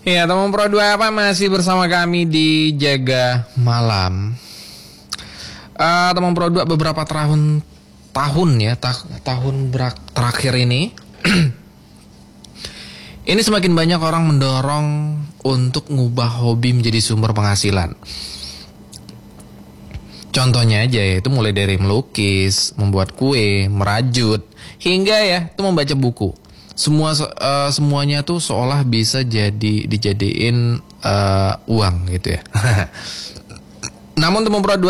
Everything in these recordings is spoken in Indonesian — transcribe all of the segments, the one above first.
Ya, teman Pro 2 apa masih bersama kami di Jaga Malam. Teman Pro 2 beberapa tahun ya, terakhir ini ini semakin banyak orang mendorong untuk ngubah hobi menjadi sumber penghasilan. Contohnya aja ya, itu mulai dari melukis, membuat kue, merajut, hingga ya itu membaca buku. Semuanya tuh seolah bisa dijadiin uang gitu ya. Namun teman Pro 2,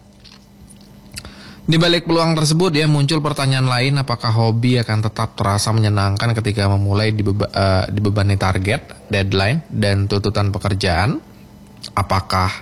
di balik peluang tersebut ya muncul pertanyaan lain, apakah hobi akan tetap terasa menyenangkan ketika memulai dibebani target, deadline, dan tuntutan pekerjaan? Apakah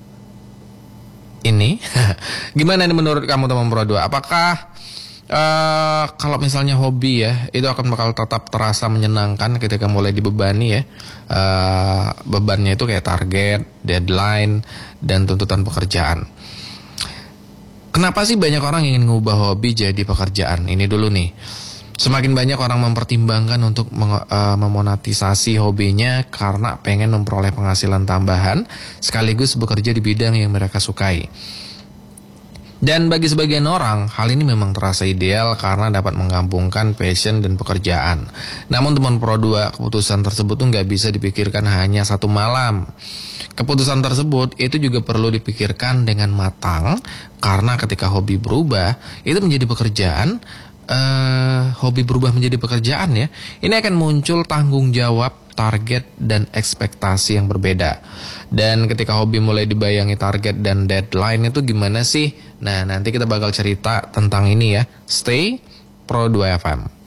ini gimana nih menurut kamu teman Pro 2? Apakah kalau misalnya hobi ya itu bakal tetap terasa menyenangkan ketika mulai dibebani ya, bebannya itu kayak target, deadline, dan tuntutan pekerjaan. Kenapa sih banyak orang ingin ngubah hobi jadi pekerjaan? Ini dulu nih, semakin banyak orang mempertimbangkan untuk memonetisasi hobinya karena pengen memperoleh penghasilan tambahan sekaligus bekerja di bidang yang mereka sukai. Dan bagi sebagian orang, hal ini memang terasa ideal karena dapat menggabungkan passion dan pekerjaan. Namun teman Pro 2, keputusan tersebut tuh nggak bisa dipikirkan hanya satu malam. Keputusan tersebut itu juga perlu dipikirkan dengan matang, karena ketika hobi berubah, itu menjadi pekerjaan, hobi berubah menjadi pekerjaan ya, ini akan muncul tanggung jawab, target, dan ekspektasi yang berbeda. Dan ketika hobi mulai dibayangi target dan deadline itu gimana sih? Nah, nanti kita bakal cerita tentang ini ya. Stay Pro 2 FM.